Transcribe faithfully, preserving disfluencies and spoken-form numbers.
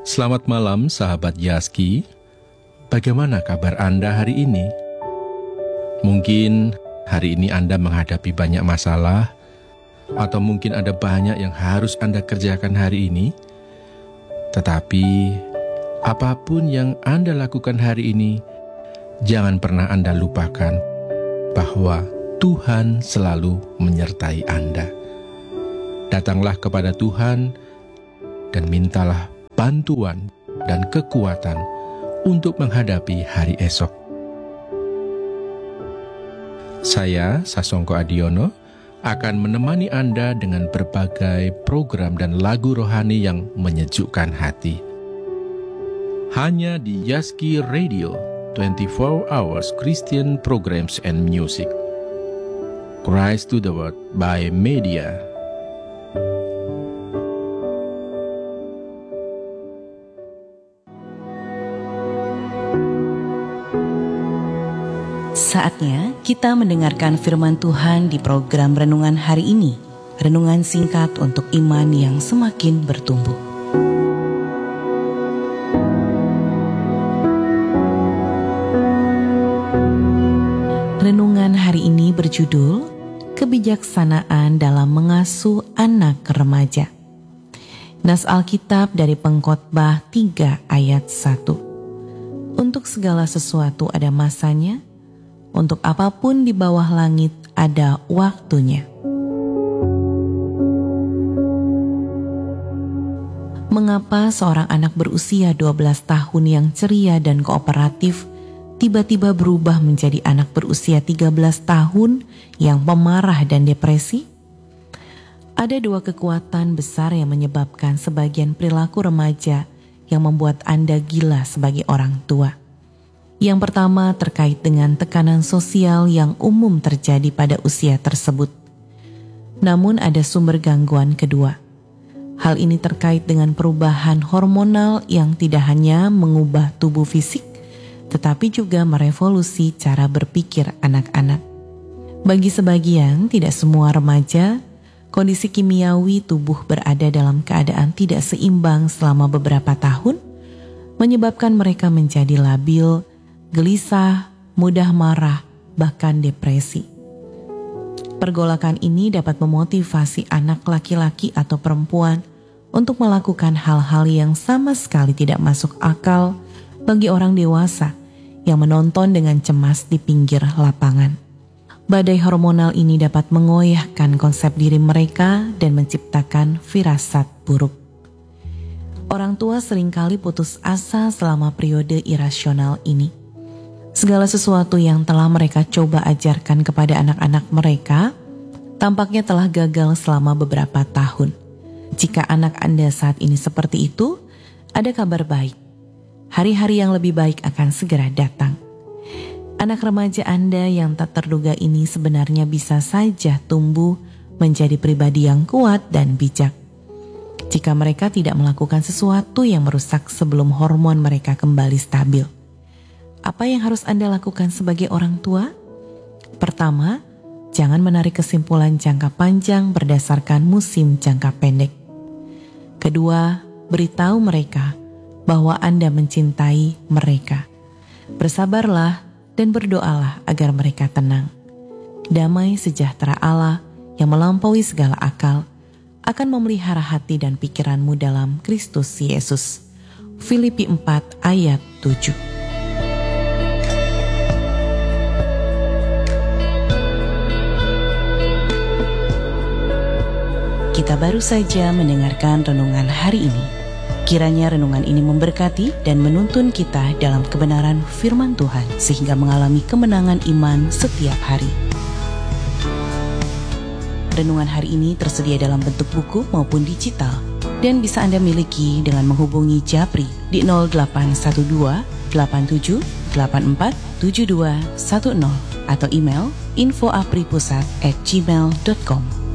Selamat malam sahabat Yaski. Bagaimana kabar Anda hari ini? Mungkin hari ini Anda menghadapi banyak masalah, atau mungkin ada banyak yang harus Anda kerjakan hari ini. Tetapi apapun yang Anda lakukan hari ini, jangan pernah Anda lupakan bahwa Tuhan selalu menyertai Anda. Datanglah kepada Tuhan dan mintalah bantuan dan kekuatan untuk menghadapi hari esok. Saya, Sasongko Adiono, akan menemani Anda dengan berbagai program dan lagu rohani yang menyejukkan hati. Hanya di Yaski Radio, twenty-four hours Christian Programs and Music. Christ to the World by Media. Saatnya kita mendengarkan firman Tuhan di program Renungan hari ini. Renungan singkat untuk iman yang semakin bertumbuh. Renungan hari ini berjudul Kebijaksanaan dalam Mengasuh Anak Remaja. Nas Alkitab dari Pengkhotbah tiga ayat satu. Untuk segala sesuatu ada masanya, untuk apapun di bawah langit ada waktunya. Mengapa seorang anak berusia dua belas tahun yang ceria dan kooperatif tiba-tiba berubah menjadi anak berusia tiga belas tahun yang pemarah dan depresi? Ada dua kekuatan besar yang menyebabkan sebagian perilaku remaja yang membuat Anda gila sebagai orang tua. Yang pertama terkait dengan tekanan sosial yang umum terjadi pada usia tersebut. Namun ada sumber gangguan kedua. Hal ini terkait dengan perubahan hormonal yang tidak hanya mengubah tubuh fisik, tetapi juga merevolusi cara berpikir anak-anak. Bagi sebagian, tidak semua remaja, kondisi kimiawi tubuh berada dalam keadaan tidak seimbang selama beberapa tahun, menyebabkan mereka menjadi labil, gelisah, mudah marah, bahkan depresi. Pergolakan ini dapat memotivasi anak laki-laki atau perempuan untuk melakukan hal-hal yang sama sekali tidak masuk akal bagi orang dewasa yang menonton dengan cemas di pinggir lapangan. Badai hormonal ini dapat mengoyahkan konsep diri mereka dan menciptakan firasat buruk. Orang tua seringkali putus asa selama periode irasional ini. Segala sesuatu yang telah mereka coba ajarkan kepada anak-anak mereka tampaknya telah gagal selama beberapa tahun. Jika anak Anda saat ini seperti itu, ada kabar baik. Hari-hari yang lebih baik akan segera datang. Anak remaja Anda yang tak terduga ini sebenarnya bisa saja tumbuh menjadi pribadi yang kuat dan bijak. Jika mereka tidak melakukan sesuatu yang merusak sebelum hormon mereka kembali stabil. Apa yang harus Anda lakukan sebagai orang tua? Pertama, jangan menarik kesimpulan jangka panjang berdasarkan musim jangka pendek. Kedua, beritahu mereka bahwa Anda mencintai mereka. Bersabarlah dan berdoalah agar mereka tenang. Damai sejahtera Allah yang melampaui segala akal akan memelihara hati dan pikiranmu dalam Kristus Yesus. Filipi empat ayat tujuh. Kita baru saja mendengarkan renungan hari ini. Kiranya renungan ini memberkati dan menuntun kita dalam kebenaran firman Tuhan sehingga mengalami kemenangan iman setiap hari. Renungan hari ini tersedia dalam bentuk buku maupun digital dan bisa Anda miliki dengan menghubungi Japri di nol delapan satu dua delapan tujuh delapan empat tujuh dua satu nol atau email info apripusat at gmail dot com.